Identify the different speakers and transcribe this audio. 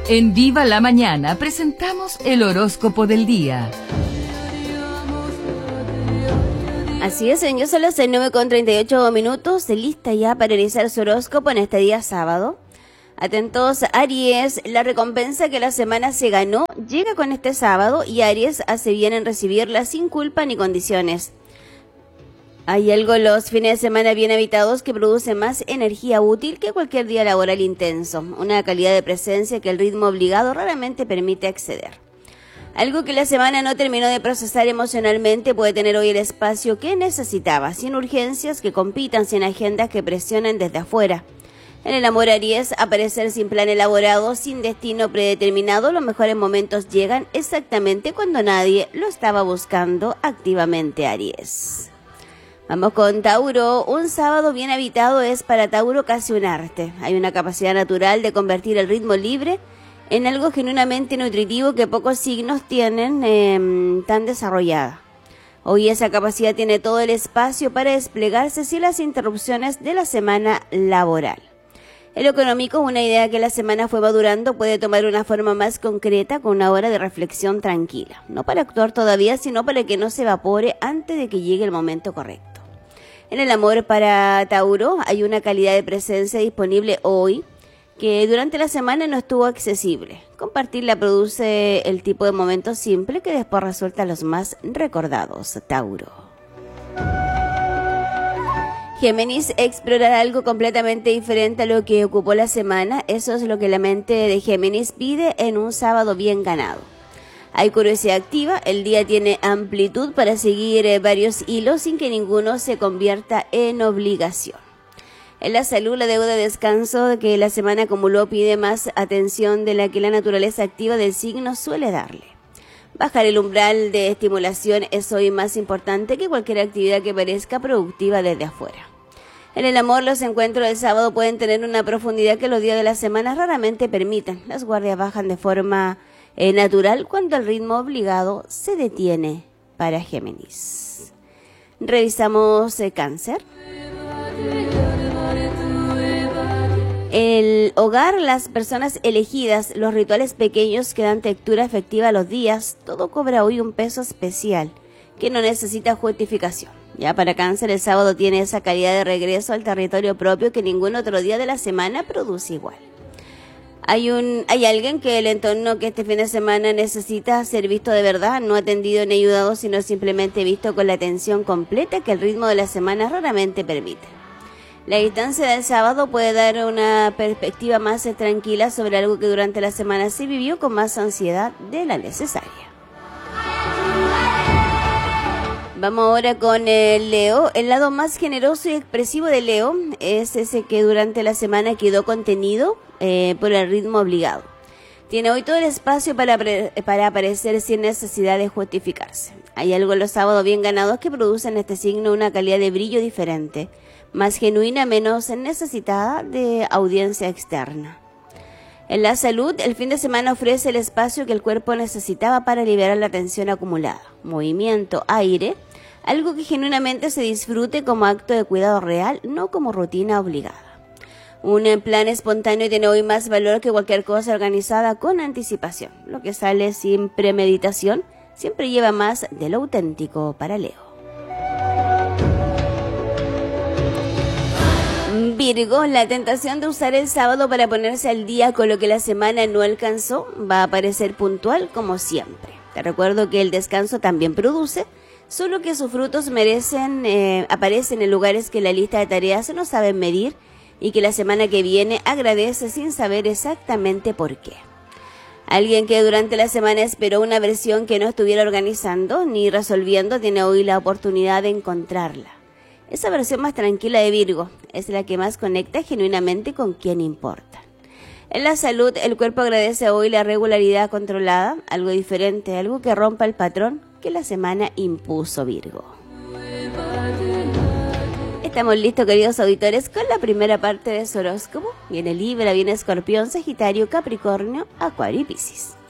Speaker 1: En Viva la Mañana presentamos el horóscopo del día.
Speaker 2: Así es, señor, son las 9:38, lista ya para realizar su horóscopo en este día sábado. Atentos, Aries, la recompensa que la semana se ganó llega con este sábado y Aries hace bien en recibirla sin culpa ni condiciones. Hay algo los fines de semana bien habitados que produce más energía útil que cualquier día laboral intenso, una calidad de presencia que el ritmo obligado raramente permite acceder. Algo que la semana no terminó de procesar emocionalmente puede tener hoy el espacio que necesitaba, sin urgencias que compitan, sin agendas que presionen desde afuera. En el amor, Aries, aparecer sin plan elaborado, sin destino predeterminado, los mejores momentos llegan exactamente cuando nadie lo estaba buscando activamente, Aries. Vamos con Tauro. Un sábado bien habitado es para Tauro casi un arte. Hay una capacidad natural de convertir el ritmo libre en algo genuinamente nutritivo que pocos signos tienen tan desarrollada. Hoy esa capacidad tiene todo el espacio para desplegarse sin las interrupciones de la semana laboral. En lo económico, una idea que la semana fue madurando puede tomar una forma más concreta con una hora de reflexión tranquila. No para actuar todavía, sino para que no se evapore antes de que llegue el momento correcto. En el amor, para Tauro hay una calidad de presencia disponible hoy que durante la semana no estuvo accesible. Compartirla produce el tipo de momento simple que después resulta los más recordados, Tauro. Géminis, explorar algo completamente diferente a lo que ocupó la semana, eso es lo que la mente de Géminis pide en un sábado bien ganado. Hay curiosidad activa, el día tiene amplitud para seguir varios hilos sin que ninguno se convierta en obligación. En la salud, la deuda de descanso que la semana acumuló pide más atención de la que la naturaleza activa del signo suele darle. Bajar el umbral de estimulación es hoy más importante que cualquier actividad que parezca productiva desde afuera. En el amor, los encuentros del sábado pueden tener una profundidad que los días de la semana raramente permiten. Las guardias bajan de forma natural cuando el ritmo obligado se detiene para Géminis. Revisamos Cáncer. El hogar, las personas elegidas, los rituales pequeños que dan textura efectiva a los días, todo cobra hoy un peso especial que no necesita justificación. Ya para Cáncer, el sábado tiene esa calidad de regreso al territorio propio que ningún otro día de la semana produce igual. Hay alguien que el entorno que este fin de semana necesita ser visto de verdad, no atendido ni ayudado, sino simplemente visto con la atención completa que el ritmo de la semana raramente permite. La distancia del sábado puede dar una perspectiva más tranquila sobre algo que durante la semana se vivió con más ansiedad de la necesaria. Vamos ahora con Leo. El lado más generoso y expresivo de Leo es ese que durante la semana quedó contenido por el ritmo obligado. Tiene hoy todo el espacio para aparecer sin necesidad de justificarse. Hay algo en los sábados bien ganados que producen en este signo una calidad de brillo diferente, más genuina, menos necesitada de audiencia externa. En la salud, el fin de semana ofrece el espacio que el cuerpo necesitaba para liberar la tensión acumulada. Movimiento, aire, algo que genuinamente se disfrute como acto de cuidado real, no como rutina obligada. Un plan espontáneo tiene hoy más valor que cualquier cosa organizada con anticipación. Lo que sale sin premeditación siempre lleva más de lo auténtico para Leo. Virgo, la tentación de usar el sábado para ponerse al día con lo que la semana no alcanzó va a aparecer puntual como siempre. Te recuerdo que el descanso también produce, solo que sus frutos aparecen en lugares que la lista de tareas no saben medir y que la semana que viene agradece sin saber exactamente por qué. Alguien que durante la semana esperó una versión que no estuviera organizando ni resolviendo tiene hoy la oportunidad de encontrarla. Esa versión más tranquila de Virgo es la que más conecta genuinamente con quien importa. En la salud, el cuerpo agradece hoy la regularidad controlada, algo diferente, algo que rompa el patrón que la semana impuso Virgo. Estamos listos, queridos auditores, con la primera parte de su horóscopo. Viene Libra, viene Escorpión, Sagitario, Capricornio, Acuario y Piscis.